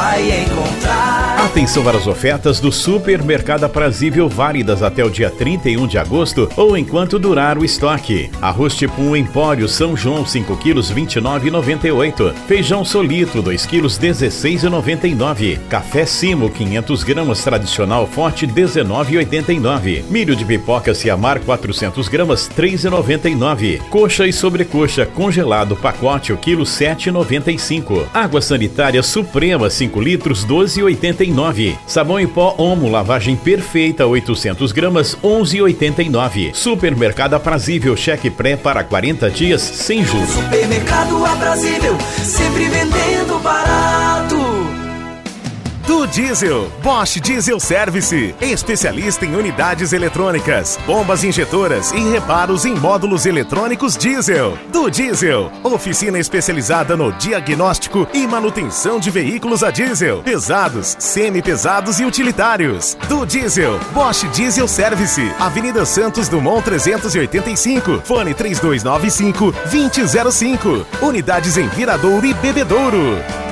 vai encontrar. Atenção para as ofertas do Supermercado Aprazível, válidas até o dia 31 de agosto ou enquanto durar o estoque. Arroz Tipum Empório São João 5 quilos R$ 29,98. Feijão Solito 2 quilos R$ 16,99. Café Simo 500 gramas tradicional forte R$ 19,89. Milho de pipoca Ciamar 400 gramas R$ 3,99. Coxa e sobrecoxa congelado pacote o quilo R$ 7,95. Água sanitária Suprema 5 litros R$ 12,89. Sabão em pó Omo lavagem perfeita 800 gramas R$ 11,89. Supermercado Aprazível, cheque pré para 40 dias sem juros. Supermercado Aprazível, sempre vendendo barato. Do Diesel, Bosch Diesel Service, especialista em unidades eletrônicas, bombas injetoras e reparos em módulos eletrônicos diesel. Do Diesel, oficina especializada no diagnóstico e manutenção de veículos a diesel, pesados, semi-pesados e utilitários. Do Diesel, Bosch Diesel Service, Avenida Santos Dumont 385, fone 3295-2005, unidades em Viradouro e Bebedouro.